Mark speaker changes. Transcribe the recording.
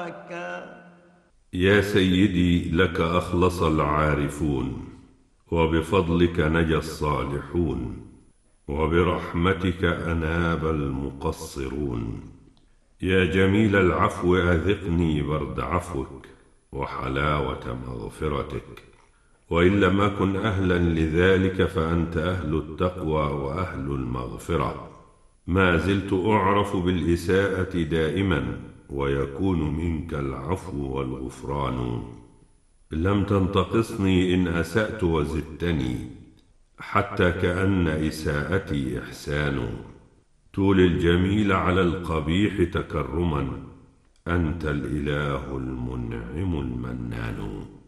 Speaker 1: هواك.
Speaker 2: يا سيدي لك أخلص العارفون، وبفضلك نجا الصالحون، وبرحمتك أناب المقصرون. يا جميل العفو أذقني برد عفوك وحلاوة مغفرتك، وإن لم أكن أهلا لذلك فأنت أهل التقوى وأهل المغفرة. ما زلت أعرف بالإساءة دائما، ويكون منك العفو والغفران. لم تنتقصني إن أسأت وزدتني، حتى كأن إساءتي إحسان. تولي الجميل على القبيح تكرما، أنت الإله المنعم المنان.